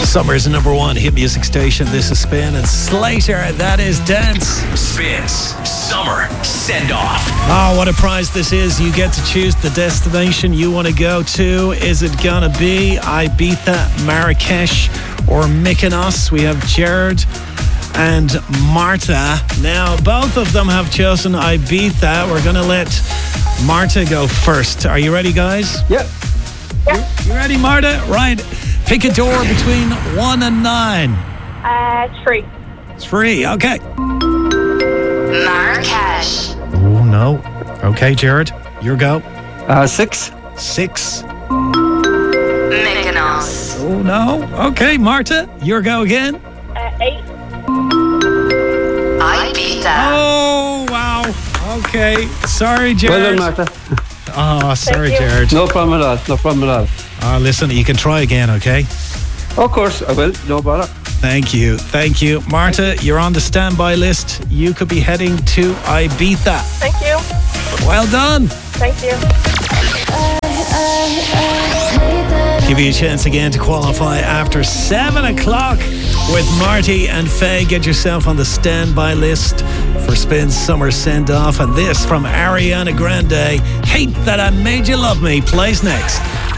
Summer's number one hit music station. This is Spin, and Slater, that is Dance. Spin's Summer Send Off. Oh, what a prize this is. You get to choose the destination you want to go to. Is it gonna be Ibiza, Marrakesh, or Mykonos? We have Jared and Marta. Now, both of them have chosen Ibiza. We're gonna let Marta go first. Are you ready, guys? Yeah. You ready, Marta? Right. Pick a door between 1 and 9. 3. 3, okay. Marrakesh. Oh, no. Okay, Jared, your go. 6. 6. Mykonos. Oh, no. Okay, Marta, your go again. 8. Ibiza. Oh, wow. Okay. Sorry, Jared. Well done, Martha. Oh, sorry, Thank you. Jared. No problem at all. No problem at all. Oh, listen, you can try again, okay? Of course, I will. No bother. Thank you. Thank you. Marta, you're on the standby list. You could be heading to Ibiza. Thank you. Well done. Thank you. Give you a chance again to qualify after 7 o'clock with Marty and Faye. Get yourself on the standby list for Spin's Summer Send Off. And this from Ariana Grande, Hate That I Made You Love Me, plays next.